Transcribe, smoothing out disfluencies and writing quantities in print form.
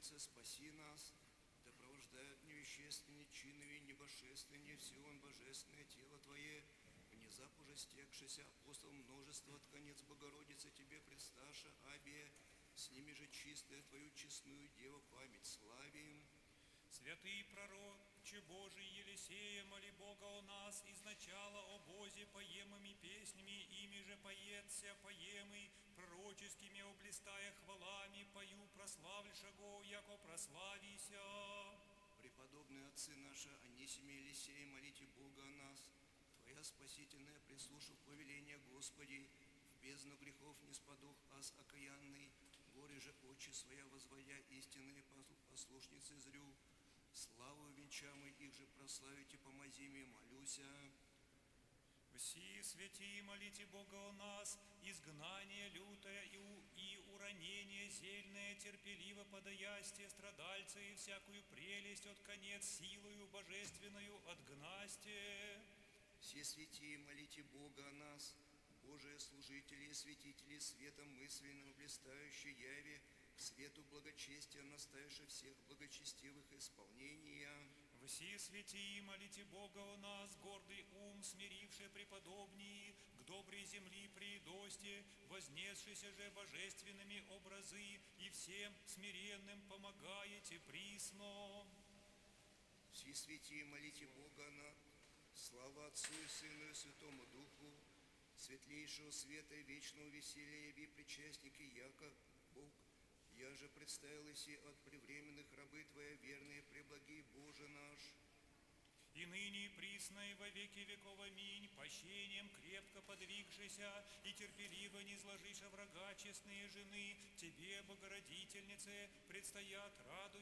Богородица, спаси нас, да провождают невещественные чинами небожественные все он божественное тело Твое, внезап уже стекшися апостол множество от конец Богородицы Тебе предсташа, Абе, с ними же чистая Твою честную Деву память славим. Святый пророче Божий Елисея, моли Бога о нас, из начала о Бозе поемыми песнями, ими же поется поемый, пророческими облистая хвалами, пою прославльшего, яко прославися. Преподобные отцы наши, Анисиме и Елисея, молите Бога о нас. Твоя спасительная, прислушав повеление Господи, в бездну грехов не спадох, аз окаянный, горе же очи своя возводя истинные послушницы зрю. Славу венчамы их же прославите, помазими, молюся. Все святи, молите Бога о нас, изгнание лютое и уранение зельное, терпеливо подаясте страдальцы и всякую прелесть от конец силою божественную отгнасте. Все святии, молите Бога о нас, Божие служители и святители, светом мысленным блистающей яве, к свету благочестия наставивши всех благочестивых исполнения. Все святии, молите Бога о нас, гордый ум, смиривший преподобней, к доброй земли приидости, вознесшийся же божественными образы, и всем смиренным помогаете присно. Все святии, молите Бога на слава Отцу и Сыну и Святому Духу, светлейшего света и вечного веселья яви причастники, яко Бог. Я же представил иси от превременных рабы Твоя верные, преблагий Боже наш. И ныне и присно и во веки веков аминь, пощением крепко подвигшися и терпеливо не изложиша врага честные жены, Тебе, Богородительнице, предстоят, радуя